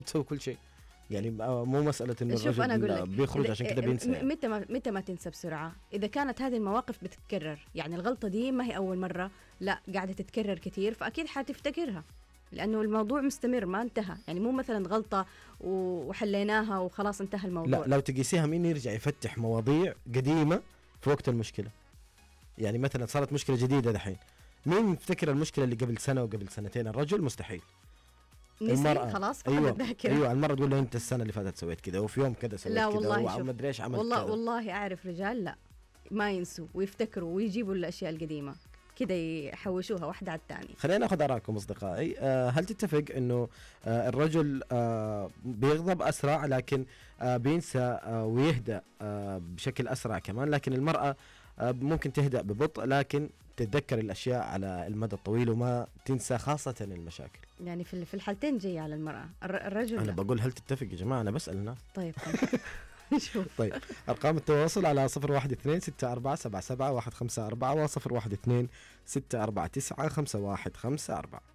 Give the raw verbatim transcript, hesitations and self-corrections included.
تسوي كل شيء. يعني مو مسألة إنه شوف أنا أقول لك الرجل بيخرج عشان كده بينسى. يعني. متى ما متى ما تنسى بسرعة إذا كانت هذه المواقف بتتكرر، يعني الغلطة دي ما هي أول مرة، لا قاعدة تتكرر كتير، فأكيد حتفتكرها لأنه الموضوع مستمر ما انتهى. يعني مو مثلا غلطة وحليناها وخلاص انتهى الموضوع. لا، لو تقيسيها مين يرجع يفتح مواضيع قديمة في وقت المشكلة. يعني مثلا صارت مشكلة جديدة دحين، مين يفتكر المشكلة اللي قبل سنة وقبل سنتين؟ الرجل مستحيل. المرأة خلاص فقد أيوة. الذاكرة. أيوة المرأة تقول له أنت السنة اللي فاتت سويت كذا وفي يوم كذا سويت كذا وما أدري إيش عملت والله كذا. والله أعرف رجال لا ما ينسوا ويفتكروا ويجيبوا الأشياء القديمة كده يحوشوها واحدة على الثانية. خلينا ناخذ آراءكم أصدقائي. أه هل تتفق إنه أه الرجل أه بيغضب أسرع لكن أه بينسى أه ويهدأ أه بشكل أسرع كمان، لكن المرأة أه ممكن تهدأ ببطء لكن تتذكر الأشياء على المدى الطويل وما تنسى خاصة المشاكل؟ يعني في في الحالتين جاي على المرأة. الرجل أنا لا. بقول هل تتفق يا جماعة؟ أنا بسأل الناس. طيب شوف. طيب أرقام التواصل على صفر واحد اثنين ستة أربعة سبعة سبعة واحد خمسة أربعة وصفر واحد اثنين ستة أربعة تسعة خمسة واحد خمسة أربعة.